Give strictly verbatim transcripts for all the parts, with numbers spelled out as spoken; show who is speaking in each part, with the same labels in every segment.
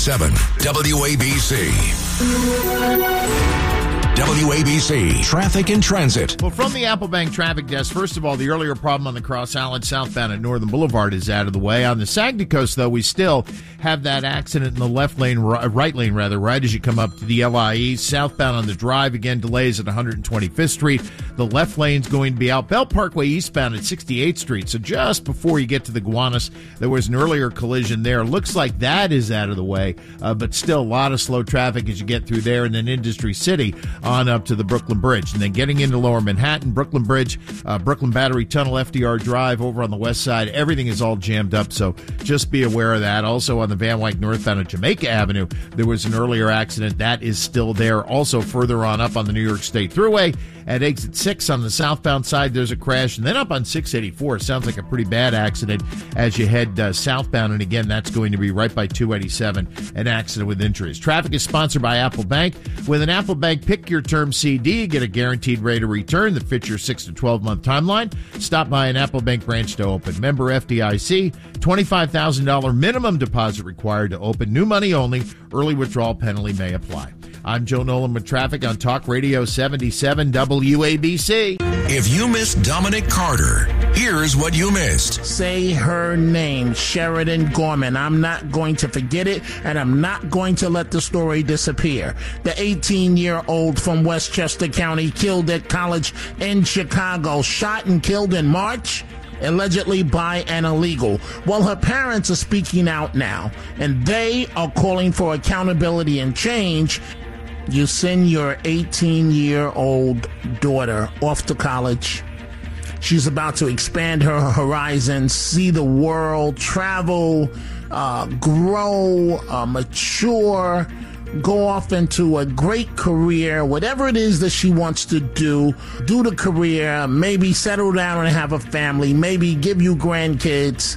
Speaker 1: seven W A B C. W A B C Traffic and Transit.
Speaker 2: Well, from the Applebank Traffic Desk, first of all, the earlier problem on the Cross Island southbound at Northern Boulevard is out of the way. On the Saginaw Coast, though, we still have that accident in the left lane, right lane rather, right as you come up to the L I E. Southbound on the drive, again, delays at one hundred twenty-fifth Street. The left lane's going to be out Belt Parkway eastbound at sixty-eighth Street. So just before you get to the Gowanus, there was an earlier collision there. Looks like that is out of the way, uh, but still a lot of slow traffic as you get through there. And then Industry City on up to the Brooklyn Bridge. And then getting into Lower Manhattan, Brooklyn Bridge, uh, Brooklyn Battery Tunnel, F D R Drive over on the west side. Everything is all jammed up, so just be aware of that. Also on the Van Wyck northbound at Jamaica Avenue, there was an earlier accident. That is still there. Also further on up on the New York State Thruway at exit six on the southbound side, there's a crash. And then up on six eighty-four, sounds like a pretty bad accident as you head uh, southbound. And again, that's going to be right by two eighty-seven, an accident with injuries. Traffic is sponsored by Apple Bank. With an Apple Bank Pick Your Term C D, get a guaranteed rate of return that fits your six to twelve month timeline. Stop by an Apple Bank branch to open. Member F D I C, twenty-five thousand dollars minimum deposit required to open. New money only. Early withdrawal penalty may apply. I'm Joe Nolan with traffic on Talk Radio seventy-seven W A B C.
Speaker 1: If you missed Dominic Carter, here's what you missed.
Speaker 3: Say her name, Sheridan Gorman. I'm not going to forget it, and I'm not going to let the story disappear. The eighteen-year-old from Westchester County killed at college in Chicago, shot and killed in March, allegedly by an illegal. Well, her parents are speaking out now, and they are calling for accountability and change. You send your eighteen-year-old daughter off to college. She's about to expand her horizons, see the world, travel, uh, grow, uh, mature, go off into a great career, whatever it is that she wants to do, do the career, maybe settle down and have a family, maybe give you grandkids.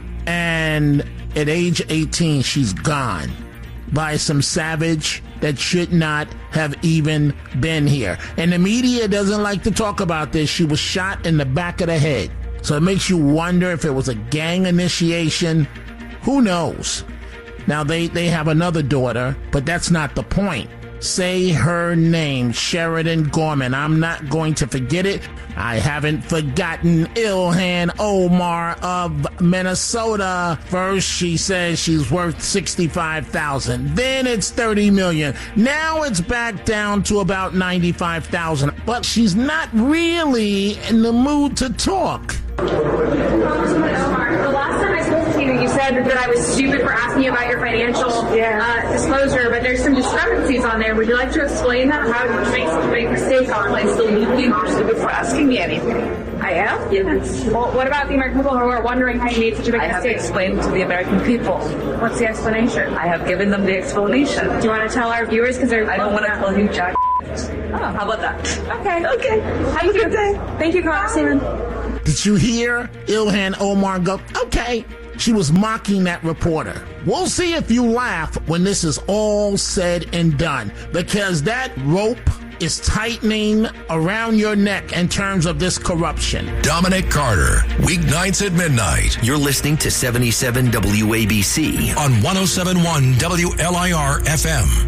Speaker 3: And at age eighteen, she's gone by some savage that should not have even been here. And the media doesn't like to talk about this. She was shot in the back of the head. So it makes you wonder if it was a gang initiation. Who knows? Now, they, they have another daughter, but that's not the point. Say her name, Sheridan Gorman. I'm not going to forget it. I haven't forgotten Ilhan Omar of Minnesota. First, she says she's worth sixty-five thousand dollars. Then it's thirty million dollars. Now it's back down to about ninety-five thousand dollars. But she's not really in the mood to talk.
Speaker 4: Congresswoman Omar, the last time I spoke to you, you said that I was stupid for asking you about your financial uh, disclosure, but there's some discrepancies on there. Would you like to explain that? How did you make such a big mistake on it?
Speaker 5: So you think you're stupid for asking me anything?
Speaker 4: I am?
Speaker 5: Yes.
Speaker 4: Well, what about the American people who are wondering how you made such a big
Speaker 5: I have
Speaker 4: mistake?
Speaker 5: explained to the American people.
Speaker 4: What's the explanation?
Speaker 5: I have given them the explanation.
Speaker 4: Do you want to tell our viewers? Because they're
Speaker 5: I don't want to tell you jack.
Speaker 4: Oh.
Speaker 5: How about that?
Speaker 4: Okay.
Speaker 5: Okay. Have a good day.
Speaker 4: Thank you, Congresswoman.
Speaker 3: Did you hear Ilhan Omar go, okay? She was mocking that reporter. We'll see if you laugh when this is all said and done, because that rope is tightening around your neck in terms of this corruption.
Speaker 1: Dominic Carter, weeknights at midnight.
Speaker 6: You're listening to seventy-seven W A B C
Speaker 1: on one oh seven point one W L I R F M.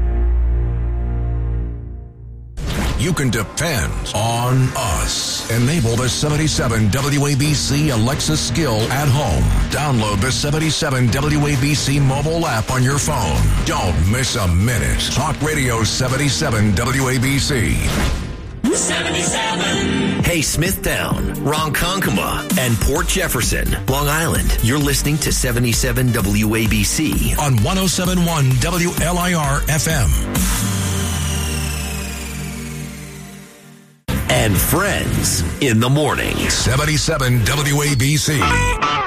Speaker 1: You can depend on us. Enable the seventy-seven W A B C Alexa skill at home. Download the seventy-seven W A B C mobile app on your phone. Don't miss a minute. Talk Radio seventy-seven W A B C.
Speaker 6: seventy-seven. Hey, Smithtown, Ronkonkoma, and Port Jefferson, Long Island. You're listening to seventy-seven W A B C
Speaker 1: on one oh seven point one W L I R F M.
Speaker 6: And Friends in the morning.
Speaker 1: seventy-seven W A B C.